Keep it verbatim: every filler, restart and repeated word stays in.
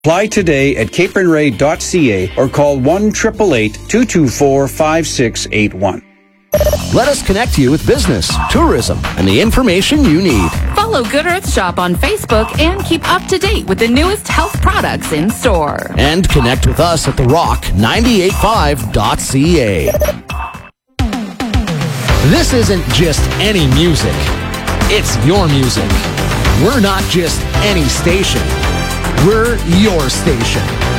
Apply today at capernray dot c a or call one eight eight eight, two two four, five six eight one. Let us connect you with business, tourism, and the information you need. Follow Good Earth Shop on Facebook and keep up to date with the newest health products in store. And connect with us at the rock nine eight five dot c a. This isn't just any music. It's your music. We're not just any station. We're your station.